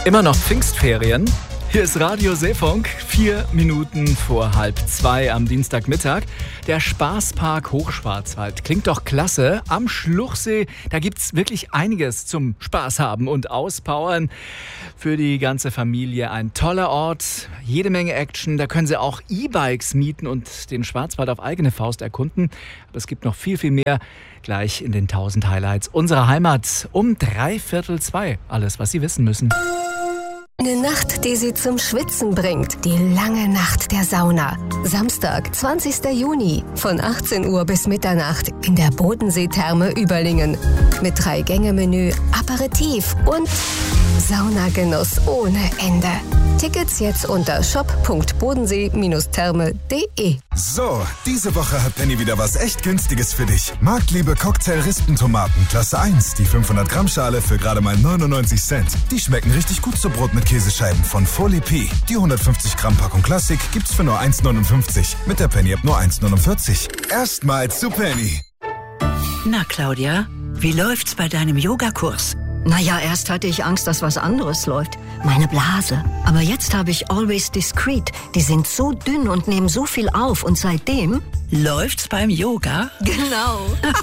Immer noch Pfingstferien. Hier ist Radio Seefunk, 4 Minuten vor 1:30 am Dienstagmittag. Der Spaßpark Hochschwarzwald klingt doch klasse. Am Schluchsee, da gibt's wirklich einiges zum Spaß haben und auspowern. Für die ganze Familie ein toller Ort, jede Menge Action. Da können Sie auch E-Bikes mieten und den Schwarzwald auf eigene Faust erkunden. Aber es gibt noch viel, viel mehr. Gleich in den 1000 Highlights unserer Heimat um 1:45. Alles, was Sie wissen müssen. Eine Nacht, die Sie zum Schwitzen bringt. Die lange Nacht der Sauna. Samstag, 20. Juni, von 18 Uhr bis Mitternacht in der Bodensee-Therme Überlingen. Mit 3-Gänge-Menü, Aperitif und Saunagenuss ohne Ende. Tickets jetzt unter shop.bodensee-therme.de. So, diese Woche hat Penny wieder was echt Günstiges für dich. Marktliebe Cocktail-Rispentomaten, Klasse 1, die 500 Gramm Schale für gerade mal 99 Cent. Die schmecken richtig gut zu Brot mit Käsescheiben von Folie P. Die 150 Gramm Packung Klassik gibt's für nur 1,59. Mit der Penny-App nur 1,49. Erstmals zu Penny. Na, Claudia, wie läuft's bei deinem Yogakurs? Naja, erst hatte ich Angst, dass was anderes läuft. Meine Blase. Aber jetzt habe ich Always Discreet. Die sind so dünn und nehmen so viel auf. Und seitdem... Läuft's beim Yoga? Genau.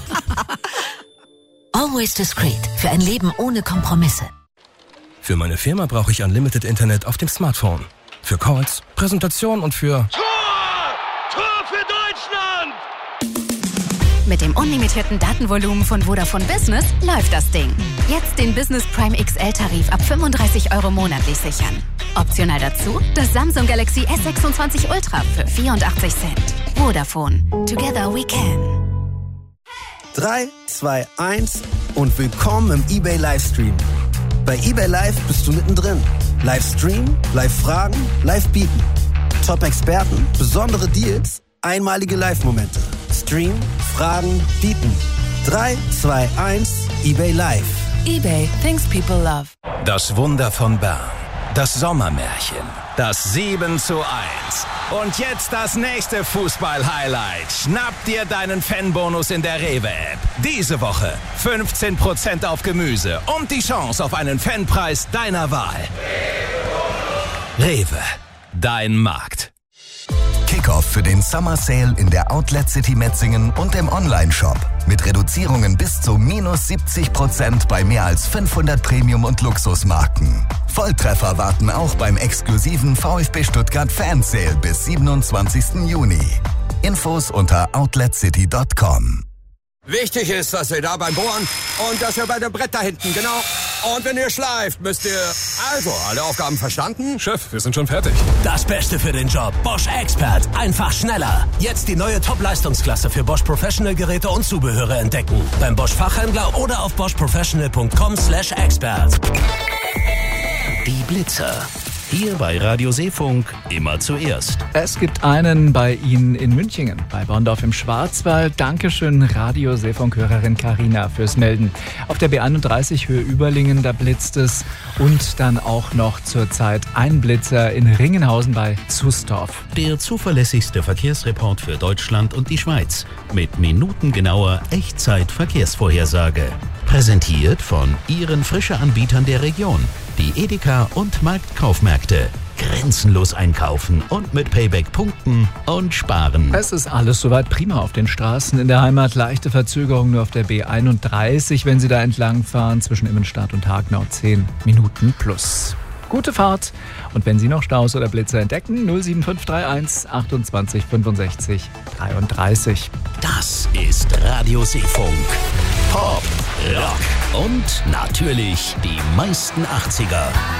Always Discreet. Für ein Leben ohne Kompromisse. Für meine Firma brauche ich Unlimited Internet auf dem Smartphone. Für Calls, Präsentationen und für... Tor! Tor für Deutschland! Mit dem unlimitierten Datenvolumen von Vodafone Business läuft das Ding. Jetzt den Business Prime XL-Tarif ab 35 € monatlich sichern. Optional dazu das Samsung Galaxy S26 Ultra für 84 Cent. Vodafone. Together we can. 3, 2, 1 und willkommen im eBay Livestream. Bei eBay Live bist du mittendrin. Livestream, Live-Fragen, Live-Bieten. Top-Experten, besondere Deals, einmalige Live-Momente. Stream, Fragen, Bieten. 3, 2, 1, eBay Live. eBay, things people love. Das Wunder von Bern. Das Sommermärchen. Das 7:1. Und jetzt das nächste Fußball-Highlight. Schnapp dir deinen Fanbonus in der Rewe-App. Diese Woche 15% auf Gemüse und die Chance auf einen Fanpreis deiner Wahl. Rewe, dein Markt. Kickoff für den Summer Sale in der Outlet City Metzingen und im Online-Shop. Mit Reduzierungen bis zu -70% bei mehr als 500 Premium- und Luxusmarken. Volltreffer warten auch beim exklusiven VfB Stuttgart Fan Sale bis 27. Juni. Infos unter outletcity.com. Wichtig ist, dass ihr da beim Bohren und dass ihr bei dem Brett da hinten, genau. Und wenn ihr schleift, müsst ihr... Also, alle Aufgaben verstanden? Chef, wir sind schon fertig. Das Beste für den Job. Bosch Expert. Einfach schneller. Jetzt die neue Top-Leistungsklasse für Bosch Professional Geräte und Zubehöre entdecken. Beim Bosch Fachhändler oder auf boschprofessional.com/expert. Die Blitzer. Hier bei Radio Seefunk immer zuerst. Es gibt einen bei Ihnen in Münchingen, bei Bonndorf im Schwarzwald. Dankeschön, Radio Seefunk-Hörerin Carina, fürs Melden. Auf der B31 Höhe Überlingen, da blitzt es. Und dann auch noch zurzeit ein Blitzer in Ringenhausen bei Zustorf. Der zuverlässigste Verkehrsreport für Deutschland und die Schweiz. Mit minutengenauer Echtzeit-Verkehrsvorhersage. Präsentiert von Ihren Frische-Anbietern der Region. Die Edeka und Marktkaufmärkte. Grenzenlos einkaufen und mit Payback punkten und sparen. Es ist alles soweit prima auf den Straßen in der Heimat. Leichte Verzögerung nur auf der B31, wenn Sie da entlang fahren. Zwischen Immenstadt und Hagenau 10 Minuten plus. Gute Fahrt. Und wenn Sie noch Staus oder Blitzer entdecken, 07531 28 65 33. Das ist Radio Seefunk. Pop, Rock und natürlich die meisten 80er.